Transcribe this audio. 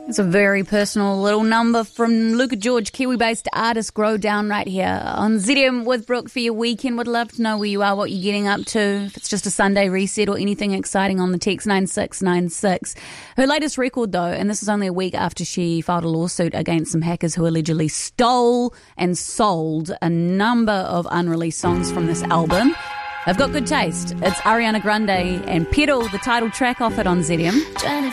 It's a very personal little number from Luca George, Kiwi-based artist Grow Down, right here on ZM with Brooke for your weekend. Would love to know where you are, what you're getting up to, if it's just a Sunday reset or anything exciting on the text 9696. Her latest record, though, and this is only a week after she filed a lawsuit against some hackers who allegedly stole and sold a number of unreleased songs from this album. They've got good taste. It's Ariana Grande and Pedal, the title track off it on ZM.